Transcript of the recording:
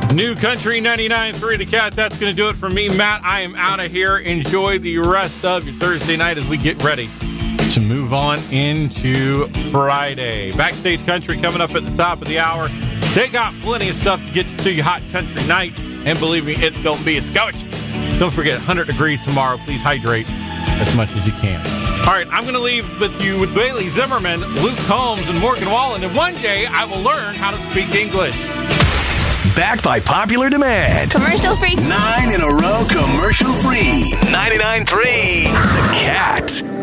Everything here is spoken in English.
New Country 99.3 The Cat. That's going to do it for me, Matt. I am out of here. Enjoy the rest of your Thursday night as we get ready to move on into Friday. Backstage Country coming up at the top of the hour. They got plenty of stuff to get you to your hot country night, and believe me, it's going to be a scorch. Don't forget, 100 degrees tomorrow. Please hydrate as much as you can. All right, I'm going to leave with you with Bailey Zimmerman, Luke Combs, and Morgan Wallen, and one day I will learn how to speak English. Backed by popular demand. Commercial free. 9 in a row commercial free. 99.3 The Cat.